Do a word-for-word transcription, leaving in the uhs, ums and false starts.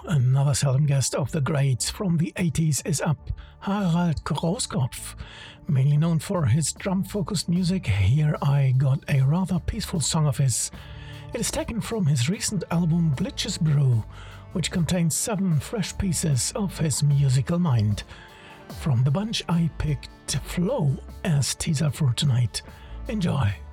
another seldom guest of the greats from the eighties is up, Harald Grauskopf. Mainly known for his drum-focused music, here I got a rather peaceful song of his. It is taken from his recent album Glitches Brew, which contains seven fresh pieces of his musical mind. From the bunch I picked Flow as teaser for tonight. Enjoy!